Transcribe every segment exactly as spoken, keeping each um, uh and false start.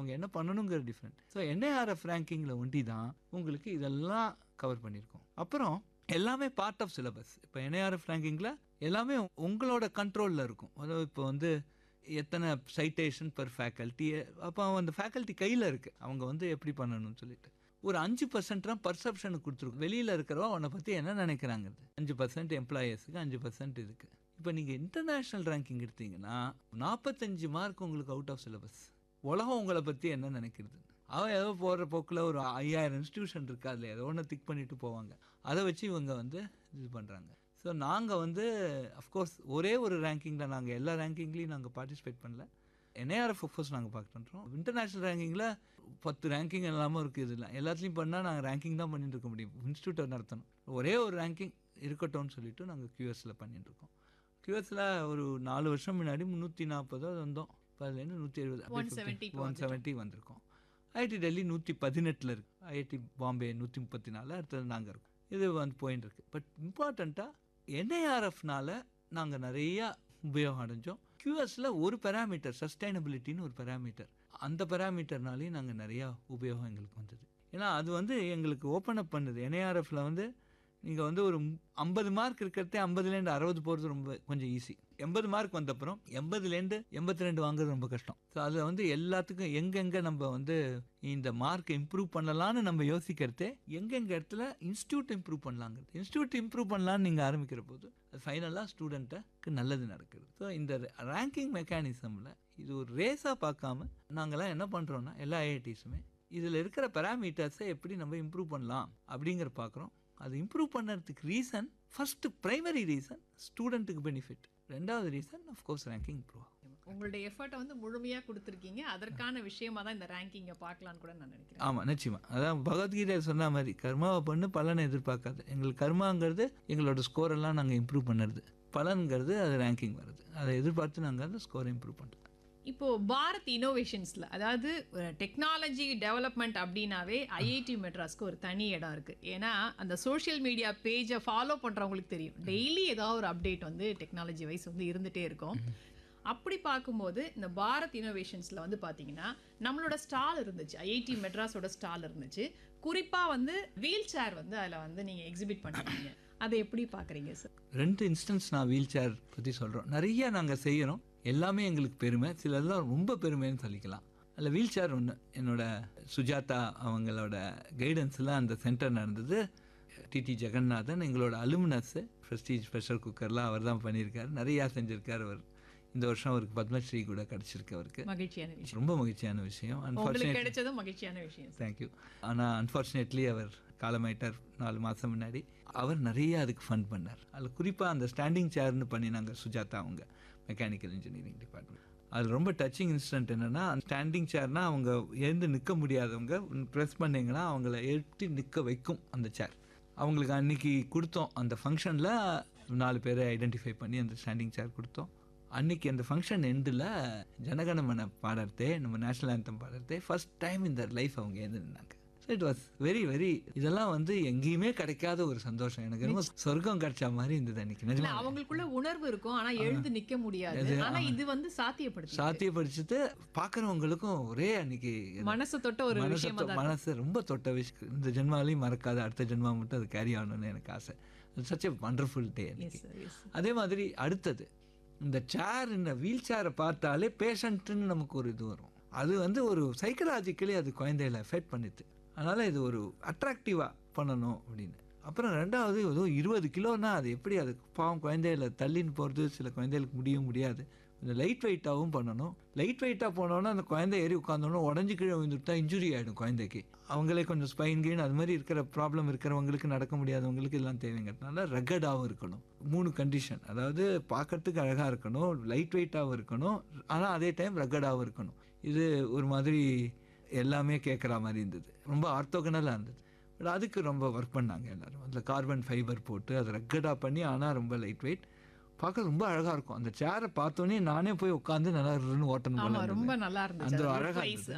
அவங்க என்ன பண்ணணுங்கிற டிஃப்ரெண்ட். ஸோ என்ஐஆர்எஃப் ரேங்கிங்கில் ஒண்டி தான் உங்களுக்கு இதெல்லாம் கவர் பண்ணியிருக்கோம். அப்புறம் எல்லாமே பார்ட் ஆஃப் சிலபஸ். இப்போ என்ஐஆர்எஃப் ரேங்கிங்கில் எல்லாமே உங்களோட கண்ட்ரோலில் இருக்கும். அதாவது இப்போ வந்து எத்தனை சைட்டேஷன் பர் ஃபேக்கல்ட்டி, அப்போ அந்த ஃபேக்கல்ட்டி கையில் இருக்குது, அவங்க வந்து எப்படி பண்ணணும்னு சொல்லிட்டு ஒரு அஞ்சு பர்சன்ட் தான் பர்செப்ஷனுக்கு கொடுத்துருக்கும். வெளியில் இருக்கிறவா உன்னை பற்றி என்ன நினைக்கிறாங்கிறது அஞ்சு பர்சன்ட் எம்ப்ளாயர்ஸுக்கு, அஞ்சு பர்சன்ட் இதுக்கு. இப்போ நீங்கள் இன்டர்நேஷ்னல் ரேங்கிங் எடுத்தீங்கன்னா நாற்பத்தஞ்சு மார்க் உங்களுக்கு அவுட் ஆஃப் சிலபஸ். உலகம் உங்களை பற்றி என்ன நினைக்கிறது, அவன் ஏதோ போகிற போக்கில் ஒரு ஐயாயிரம் இன்ஸ்டியூஷன் இருக்குது, அதில் ஏதோ ஒன்று திக் பண்ணிட்டு போவாங்க, அதை வச்சு இவங்க வந்து இது பண்ணுறாங்க. ஸோ நாங்கள் வந்து அஃப்கோர்ஸ் ஒரே ஒரு ரேங்கிங்கில் நாங்கள் எல்லா ரேங்கிங்லேயும் நாங்கள் பார்ட்டிசிபேட் பண்ணல. என்ஐஆர்எஃப் ஃபோர்ஸ் நாங்கள் பார்க்க பண்ணுறோம். இன்டர்நேஷ்னல் ரேங்கிங்கில் பத்து ரேங்கிங் எல்லாமே இருக்குது. இதெல்லாம் எல்லாத்துலேயும் பண்ணால் நாங்கள் ரேங்கிங் தான் பண்ணிட்டு இருக்க முடியும், இன்ஸ்டியூட்டை நடத்தணும். ஒரே ஒரு ரேங்கிங் இருக்கட்டும்னு சொல்லிட்டு நாங்கள் கியூஎஸில் பண்ணிட்டு இருக்கோம். கியூஎஸில் ஒரு நாலு வருஷம் முன்னாடி முந்நூற்றி நாற்பதோ வந்தோம், இப்போ அதுலேருந்து நூற்றி எழுபது ஒன் செவன்ட்டி வந்திருக்கோம். ஐஐடி டெல்லி நூற்றி பதினெட்டில் இருக்குது, ஐஐடி பாம்பே நூற்றி முப்பத்தி நாலு, அடுத்தது நாங்கள் இருக்கோம். இது வந்து போயின்னு இருக்குது. பட் இம்பார்ட்டண்ட்டாக என்ஐஆர்எஃப்னால நாங்கள் நிறையா உபயோகம் அடைஞ்சோம். கியூஎஸில் ஒரு பேராமீட்டர் சஸ்டைனபிலிட்டின்னு ஒரு பேராமீட்டர், அந்த பேராமீட்டர்னாலேயும் நாங்கள் நிறையா உபயோகம் எங்களுக்கு வந்தது. ஏன்னா அது வந்து எங்களுக்கு ஓப்பன் அப் பண்ணுது. என்ஐஆர்எஃப்பில் வந்து நீங்கள் வந்து ஒரு ஐம்பது மார்க் இருக்கிறதே ஐம்பதுலேருந்து அறுபது போகிறது ரொம்ப கொஞ்சம் ஈஸி. எண்பது மார்க் வந்தப்புறம் எண்பதுலேருந்து எண்பத்தி ரெண்டு வாங்குறது ரொம்ப கஷ்டம். ஸோ அதில் வந்து எல்லாத்துக்கும் எங்கெங்கே நம்ம வந்து இந்த மார்க்கை இம்ப்ரூவ் பண்ணலான்னு நம்ம யோசிக்கிறதே எங்கெங்கே இடத்துல இன்ஸ்டியூட் இம்ப்ரூவ் பண்ணலாங்கிறது. இன்ஸ்டியூட் இம்ப்ரூவ் பண்ணலான்னு நீங்கள் ஆரம்பிக்கிற போது அது ஃபைனலாக ஸ்டூடெண்ட்டுக்கு நல்லது நடக்குது. ஸோ இந்த ரேங்கிங் மெக்கானிசமில் இது ஒரு ரேஸாக பார்க்காம நாங்கள்லாம் என்ன பண்ணுறோன்னா எல்லா ஐஐடிஸுமே இதில் இருக்கிற பேராமீட்டர்ஸை எப்படி நம்ம இம்ப்ரூவ் பண்ணலாம் அப்படிங்கிற பார்க்குறோம். அது இம்ப்ரூவ் பண்ணுறதுக்கு ரீசன் ஃபர்ஸ்ட் பிரைமரி ரீசன் ஸ்டூடெண்ட்டுக்கு பெனிஃபிட், ரெண்டாவது ரீசன் ஆஃப்கோர்ஸ் ரேங்கிங் இம்ப்ரூவ் ஆகும். உங்களுடைய எஃபர்ட்டை வந்து முழுமையாக கொடுத்துருக்கீங்க, அதற்கான விஷயமா தான் இந்த ரேங்கிங்கை பார்க்கலான்னு கூட நான் நினைக்கிறேன். ஆமாம், நிச்சயமாக. அதான் பகவத்கீதை சொன்ன மாதிரி கர்மாவை பண்ணு பலனை எதிர்பார்க்காது. எங்களுக்கு கர்மாங்கிறது எங்களோட ஸ்கோரெல்லாம் நாங்கள் இம்ப்ரூவ் பண்ணுறது, பலன்கிறது அது ரேங்கிங் வருது, அதை எதிர்பார்த்து நாங்கள் அந்த ஸ்கோரை இம்ப்ரூவ் பண்ணுறது. இப்போது பாரத் இனோவேஷன்ஸில், அதாவது டெக்னாலஜி டெவலப்மெண்ட் அப்படின்னாவே ஐஐடி மெட்ராஸ்க்கு ஒரு தனி இடம் இருக்குது. ஏன்னா அந்த சோஷியல் மீடியா பேஜை ஃபாலோ பண்ணுறவங்களுக்கு தெரியும், டெய்லி ஏதாவது ஒரு அப்டேட் வந்து டெக்னாலஜி வைஸ் வந்து இருந்துகிட்டே இருக்கும். அப்படி பார்க்கும்போது இந்த பாரத் இனோவேஷன்ஸில் வந்து பார்த்தீங்கன்னா நம்மளோட ஸ்டால் இருந்துச்சு, ஐஐடி மெட்ராஸோட ஸ்டால் இருந்துச்சு. குறிப்பாக வந்து வீல் சேர் வந்து அதில் வந்து நீங்கள் எக்ஸிபிட் பண்ணுறீங்க, அதை எப்படி பார்க்குறீங்க சார்? ரெண்டு இன்ஸ்டன்ஸ் நான் வீல் சேர் பற்றி சொல்கிறோம். நிறையா நாங்கள் செய்கிறோம், எல்லாமே எங்களுக்கு பெருமை, சிலதெல்லாம் ரொம்ப பெருமைன்னு சொல்லிக்கலாம். அதில் வீல் சேர் ஒன்று என்னோட சுஜாதா அவங்களோட கைடன்ஸில் அந்த சென்டர் நடந்தது. டிடி ஜெகநாதன் எங்களோட அலுமினஸ், ப்ரெஸ்டீஜ் ப்ரெஷர் குக்கர்லாம் அவர் தான் பண்ணியிருக்காரு, நிறையா செஞ்சுருக்கார் அவர். இந்த வருஷம் அவருக்கு பத்மஸ்ரீ கூட கிடச்சிருக்கு அவருக்கு. மகிழ்ச்சியான விஷயம், ரொம்ப மகிழ்ச்சியான விஷயம். கிடைச்சதும் மகிழ்ச்சியான விஷயம். தேங்க்யூ. ஆனால் அன்ஃபார்ச்சுனேட்லி அவர் காலமாயிட்டார் நாலு மாதம் முன்னாடி. அவர் நிறைய அதுக்கு ஃபண்ட் பண்ணார். அதில் குறிப்பாக அந்த ஸ்டாண்டிங் சேர்னு பண்ணினாங்க சுஜாதா அவங்க, மெக்கானிக்கல் இன்ஜினியரிங் டிபார்ட்மெண்ட். அது ரொம்ப டச்சிங் இன்சிடென்ட் என்னென்னா, ஸ்டாண்டிங் சேர்னால் அவங்க எழுந்து நிற்க முடியாதவங்க ப்ரெஸ் பண்ணிங்கன்னா அவங்கள எழுப்பி நிற்க வைக்கும் அந்த சேர். அவங்களுக்கு அன்றைக்கி கொடுத்தோம், அந்த ஃபங்க்ஷனில் நாலு பேரை ஐடென்டிஃபை பண்ணி அந்த ஸ்டாண்டிங் சேர் கொடுத்தோம். அன்றைக்கி அந்த ஃபங்க்ஷன் எண்டில் ஜனகணமன பாடுறதே, நம்ம நேஷ்னல் ஆந்தம் பாடுறதே ஃபர்ஸ்ட் டைம் இந்த லைஃப் அவங்க எழுந்து நின்னாங்க. So it was very very, இதெல்லாம் வந்து எங்கேயுமே கிடைக்காத ஒரு சந்தோஷம். எனக்கு ரொம்ப சொர்க்கம் கிடைச்ச மாதிரி இருந்தது அன்றைக்கி. நிஜமா அவங்களுக்குள்ள உணர்வு இருக்கும், ஆனால் எழுந்து நிற்க முடியாது. ஆனால் இது வந்து சாத்தியப்படுத்தி சாத்தியப்படுத்திட்டு பார்க்குறவங்களுக்கும் ஒரே அன்றைக்கி மனசு தொட்ட ஒரு விஷயம், மனசு ரொம்ப தொட்ட விஷயம். இந்த ஜென்மாலையும் மறக்காது, அடுத்த ஜென்மா மட்டும் அது கேரி ஆகணும்னு எனக்கு ஆசை. சச் எ வண்டர்ஃபுல் டே அன்றைக்கி. அதே மாதிரி அடுத்தது இந்த சேர், இந்த வீல் சேரை பார்த்தாலே பேஷண்ட்டுன்னு நமக்கு ஒரு இது வரும். அது வந்து ஒரு சைக்கலாஜிக்கலி அது குழந்தைகளை எஃபெக்ட் பண்ணிது. அதனால் இது ஒரு அட்ராக்டிவாக பண்ணணும் அப்படின்னு. அப்புறம் ரெண்டாவது ஏதோ இருபது கிலோன்னா அது எப்படி, அது பாவம் குழந்தைகளை தள்ளின்னு போகிறது சில குழந்தைகளுக்கு முடியும் முடியாது. கொஞ்சம் லைட் வெயிட்டாகவும் பண்ணணும். லைட் வெயிட்டாக போனோன்னா அந்த குழந்தை ஏறி உட்காந்தோன்னா உடஞ்சி கீழே விழுந்துட்டா இன்ஜுரி ஆகிடும் குழந்தைக்கு. அவங்களே கொஞ்சம் ஸ்பைன் கீன் அது மாதிரி இருக்கிற ப்ராப்ளம் இருக்கிறவங்களுக்கு, நடக்க முடியாதவங்களுக்கு எல்லாம் தேவைங்கிறதுனால ரகடாகவும் இருக்கணும். மூணு கண்டிஷன், அதாவது பார்க்கறதுக்கு அழகாக இருக்கணும், லைட் வெயிட்டாகவும் இருக்கணும், ஆனால் அதே டைம் ரகடாகவும் இருக்கணும். இது ஒரு மாதிரி எல்லாமே கேட்குற மாதிரி இருந்தது, ரொம்ப ஆர்த்தோகனலாக இருந்தது. பட் அதுக்கு ரொம்ப ஒர்க் பண்ணாங்க எல்லோரும். அதில் கார்பன் ஃபைபர் போட்டு அதை ரக்கடாக பண்ணி, ஆனால் ரொம்ப லைட் வெயிட், பார்க்க ரொம்ப அழகாக இருக்கும். அந்த சேரை பார்த்தோன்னே நானே போய் உட்காந்து நல்லா இருக்குன்னு ஓட்டணும் போல, ரொம்ப நல்லா இருந்துச்சு. அந்த அழகாக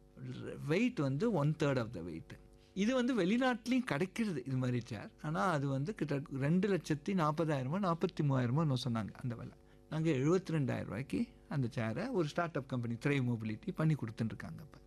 வெயிட் வந்து one third of the weight. இது வந்து வெளிநாட்டிலையும் கிடைக்கிறது இது மாதிரி சேர். ஆனால் அது வந்து கிட்ட ரெண்டு லட்சத்தி நாற்பதாயிரமோ நாற்பத்தி மூவாயிரமோ இன்னும் சொன்னாங்க அந்த விலை. நாங்கள் எழுபத்தி ரெண்டாயிரம் ரூபாய்க்கு அந்த சேரை ஒரு start up company thrive mobility பண்ணி கொடுத்துட்டுருக்காங்க. இப்போ